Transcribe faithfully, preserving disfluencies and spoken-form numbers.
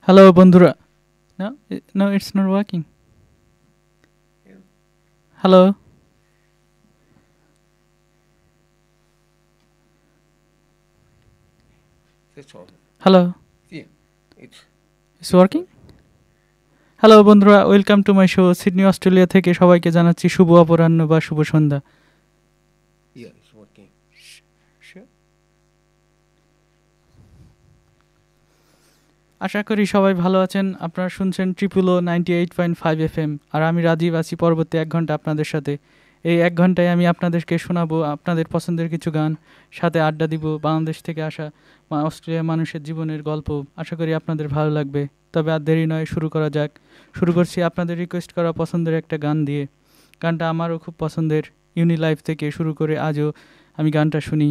Hello বন্ধুরা। No, i- no, it's not working. Hello, That's all. Hello, Yeah, it's it's working. Hello বন্ধুরা, welcome to my show. Sydney Australia থেকে সবাইকে জানাচ্ছি শুভ অপরাহ্ন বা শুভ সন্ধ্যা। yeah, it's working. আশা করি সবাই ভালো আছেন। আপনারা শুনছেন ট্রিপল ও ninety eight point five F M, আর আমি রাজীব আছি পরবর্তী এক ঘন্টা আপনাদের সাথে। এই এক ঘন্টায় আমি আপনাদেরকে শোনাবো আপনাদের পছন্দের কিছু গান, সাথে আড্ডা দিব বাংলাদেশ থেকে আসা মা- অস্ট্রেলিয়ার মানুষের জীবনের গল্প। আশা করি আপনাদের ভালো লাগবে। তবে আর দেরি নয়, শুরু করা যাক। শুরু করছি আপনাদের রিকোয়েস্ট করা পছন্দের একটা গান দিয়ে। গানটা আমারও খুব পছন্দের। ইউনি লাইফ থেকে শুরু করে আজও আমি গানটা শুনি।